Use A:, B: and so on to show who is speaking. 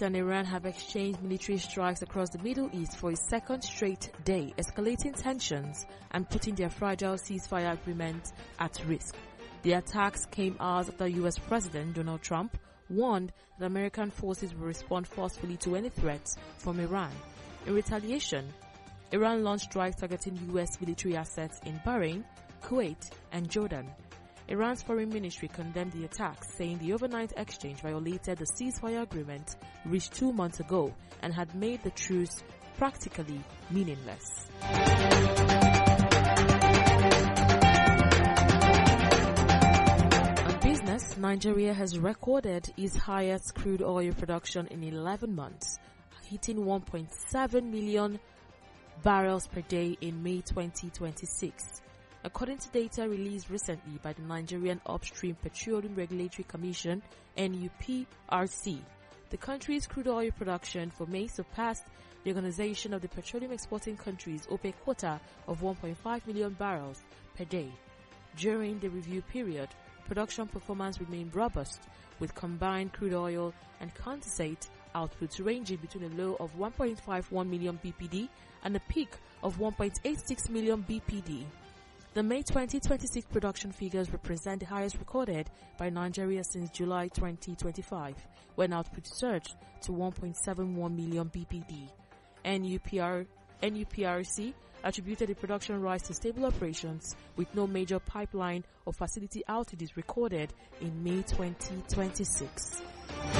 A: and Iran have exchanged military strikes across the Middle East for a second straight day, escalating tensions and putting their fragile ceasefire agreement at risk. The attacks came hours after U.S. President Donald Trump warned that American forces will respond forcefully to any threats from Iran. In retaliation, Iran launched strikes targeting U.S. military assets in Bahrain, Kuwait, and Jordan. Iran's foreign ministry condemned the attacks, saying the overnight exchange violated the ceasefire agreement reached 2 months ago and had made the truce practically meaningless. On business, Nigeria has recorded its highest crude oil production in 11 months, hitting 1.7 million barrels per day in May 2026. According to data released recently by the Nigerian Upstream Petroleum Regulatory Commission (NUPRC), the country's crude oil production for May surpassed the Organization of the Petroleum Exporting Countries (OPEC) quota of 1.5 million barrels per day. During the review period, production performance remained robust, with combined crude oil and condensate outputs ranging between a low of 1.51 million BPD and a peak of 1.86 million BPD. The May 2026 production figures represent the highest recorded by Nigeria since July 2025, when output surged to 1.71 million BPD. NUPRC attributed the production rise to stable operations, with no major pipeline or facility outages recorded in May 2026.